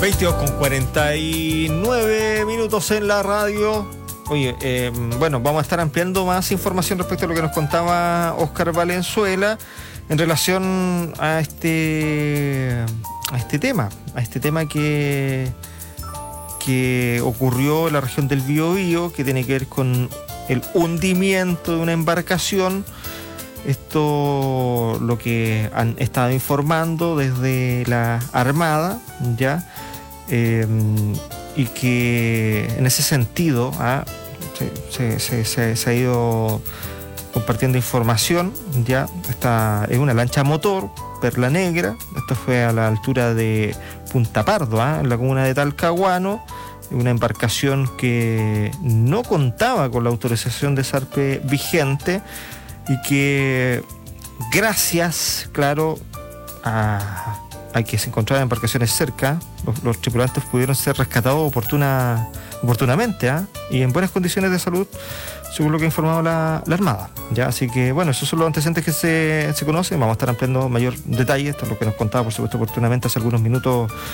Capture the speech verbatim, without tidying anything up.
veintidós con cuarenta y nueve minutos en la radio. Oye, eh, bueno, vamos a estar ampliando más información respecto a lo que nos contaba Óscar Valenzuela en relación a este a este tema, a este tema que, que ocurrió en la región del Biobío, que tiene que ver con el hundimiento de una embarcación. Esto lo que han estado informando desde la Armada, ya, eh, y que en ese sentido ¿ah? se, se, se, se ha ido compartiendo información. Ya, esta es una lancha motor, Perla Negra. Esto fue a la altura de Punta Pardo, ¿ah? en la comuna de Talcahuano. Una embarcación que no contaba con la autorización de zarpe vigente y que gracias, claro, a, a que se encontraban embarcaciones cerca, los, los tripulantes pudieron ser rescatados oportuna, oportunamente ¿eh? y en buenas condiciones de salud, según lo que ha informado la, la Armada. ¿Ya? Así que, bueno, esos son los antecedentes que se, se conocen. Vamos a estar ampliando mayor detalle. Esto es lo que nos contaba, por supuesto, oportunamente hace algunos minutos